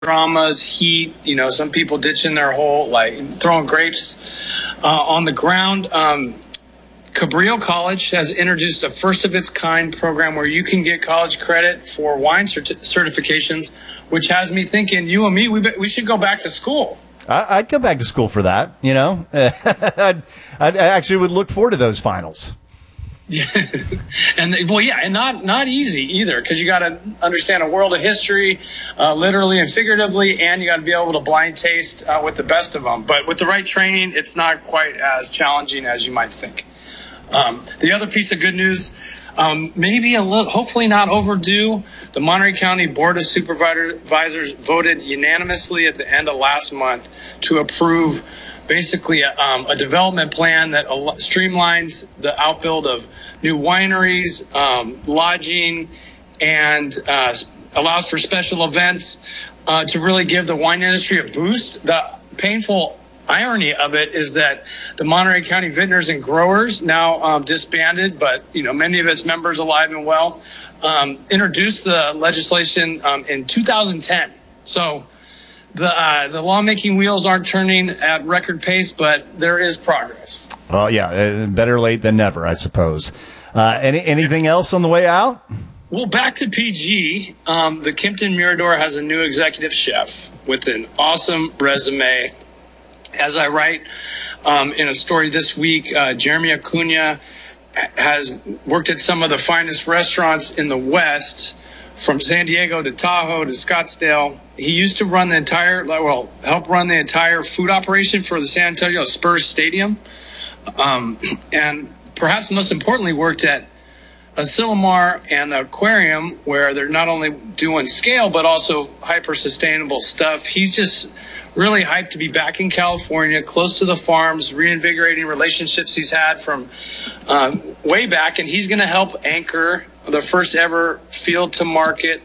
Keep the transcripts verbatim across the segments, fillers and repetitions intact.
dramas, heat, you know, some people ditching their hole, like throwing grapes uh, on the ground. Um, Cabrillo College has introduced a first-of-its-kind program where you can get college credit for wine certi- certifications, which has me thinking, you and me, we, be- we should go back to school. I- I'd go back to school for that, you know. I'd, I'd, I actually would look forward to those finals. Yeah, and well, yeah, and not not easy either, because you got to understand a world of history, uh, literally and figuratively, and you got to be able to blind taste uh, with the best of them. But with the right training, it's not quite as challenging as you might think. Um, the other piece of good news, um, maybe a little, hopefully not overdue. The Monterey County Board of Supervisors voted unanimously at the end of last month to approve basically a, um, a development plan that al- streamlines the outbuild of new wineries, um, lodging, and uh, allows for special events uh, to really give the wine industry a boost. The painful irony of it is that the Monterey County Vintners and Growers, now um, disbanded, but you know many of its members alive and well, um, introduced the legislation um, in two thousand ten. So the uh, the lawmaking wheels aren't turning at record pace, but there is progress. Well, yeah, better late than never, I suppose. Uh, any anything else on the way out? Well, back to P G. Um, the Kimpton Mirador has a new executive chef with an awesome resume. As I write um, in a story this week, uh, Jeremy Acuna has worked at some of the finest restaurants in the West, from San Diego to Tahoe to Scottsdale. He used to run the entire, well, help run the entire food operation for the San Antonio Spurs Stadium. Um, and perhaps most importantly, worked at Asilomar and the Aquarium, where they're not only doing scale, but also hyper-sustainable stuff. He's just really hyped to be back in California, close to the farms, reinvigorating relationships he's had from uh, way back. And he's going to help anchor the first ever field to market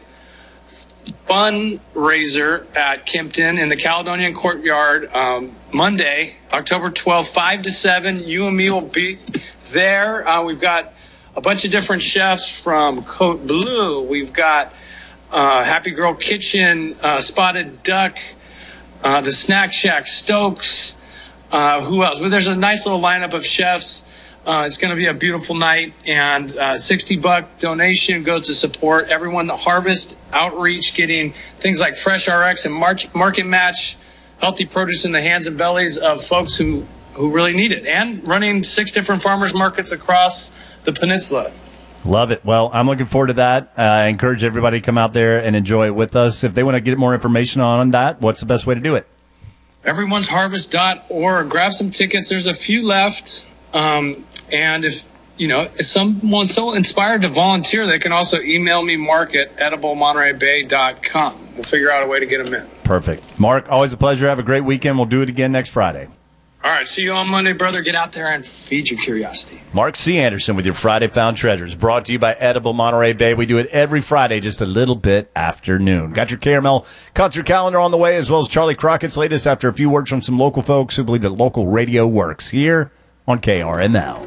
fundraiser at Kimpton in the Caledonian Courtyard um, Monday, October twelfth, five to seven. You and me will be there. Uh, we've got a bunch of different chefs from Cote Bleu. We've got uh, Happy Girl Kitchen, uh, Spotted Duck, uh, the Snack Shack, Stokes. Uh, who else? Well, there's a nice little lineup of chefs. Uh, it's going to be a beautiful night, and uh, sixty buck donation goes to support everyone. The Harvest Outreach, getting things like Fresh R X and March, Market Match, healthy produce in the hands and bellies of folks who, who really need it, and running six different farmers markets across the peninsula. Love it. Well, I'm looking forward to that. Uh, I encourage everybody to come out there and enjoy it with us. If they want to get more information on that, what's the best way to do it? everyone's harvest dot org. Grab some tickets. There's a few left. Um, and if, you know, if someone's so inspired to volunteer, they can also email me, Mark, at edible monterey bay dot com. We'll figure out a way to get them in. Perfect. Mark, always a pleasure. Have a great weekend. We'll do it again next Friday. All right, see you on Monday, brother. Get out there and feed your curiosity. Mark C. Anderson with your Friday Found Treasures, brought to you by Edible Monterey Bay. We do it every Friday, just a little bit after noon. Got your caramel concert calendar on the way, as well as Charlie Crockett's latest after a few words from some local folks who believe that local radio works here on K R N L.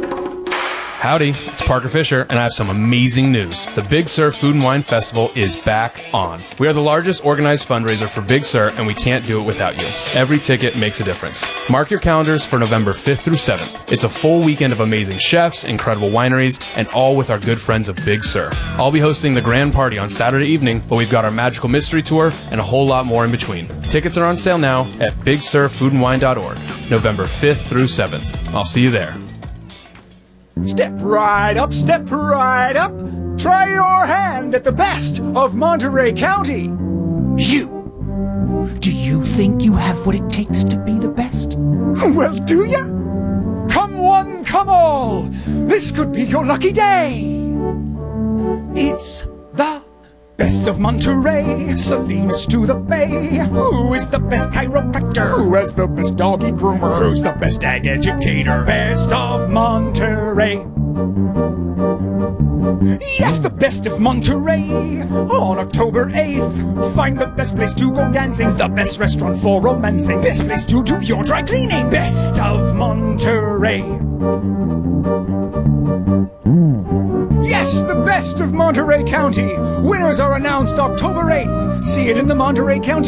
Howdy, it's Parker Fisher, and I have some amazing news. The Big Sur Food and Wine Festival is back on. We are the largest organized fundraiser for Big Sur, and we can't do it without you. Every ticket makes a difference. Mark your calendars for November fifth through seventh. It's a full weekend of amazing chefs, incredible wineries, and all with our good friends of Big Sur. I'll be hosting the grand party on Saturday evening, but we've got our magical mystery tour and a whole lot more in between. Tickets are on sale now at big sur food and wine dot org, November fifth through seventh. I'll see you there. Step right up, step right up. Try your hand at the best of Monterey County. You. Do you think you have what it takes to be the best? Well, do ya? Come one, come all. This could be your lucky day. It's the best of Monterey, Salinas to the Bay. Who is the best chiropractor? Who has the best doggy groomer? Who's the best ag educator? Best of Monterey. Yes, the best of Monterey. On October eighth, find the best place to go dancing, the best restaurant for romancing, best place to do your dry cleaning. Best of Monterey. Yes, the best of Monterey County. Winners are announced October eighth. See it in the Monterey County